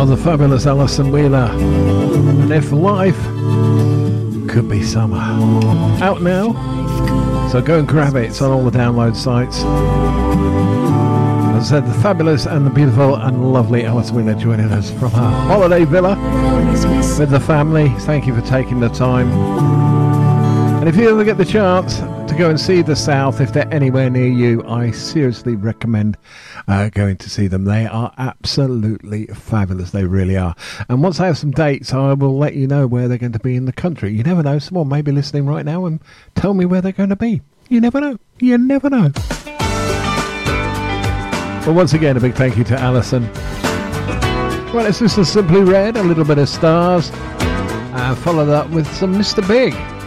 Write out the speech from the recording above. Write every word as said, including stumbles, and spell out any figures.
Oh, the fabulous Alison Wheeler. And If Life Could Be Summer. Out now. So go and grab it. It's on all the download sites. As I said, the fabulous and the beautiful and lovely Alison Wheeler joining us from her holiday villa with the family. Thank you for taking the time. And if you ever get the chance to go and see the South, if they're anywhere near you, I seriously recommend uh, going to see them. They are absolutely fabulous. They really are. And once I have some dates, I will let you know where they're going to be in the country. You never know. Someone may be listening right now and tell me where they're going to be. You never know. You never know. Well, once again, a big thank you to Alison. Well, it's just a Simply Red, a little bit of Stars, and followed up with some Mister Big.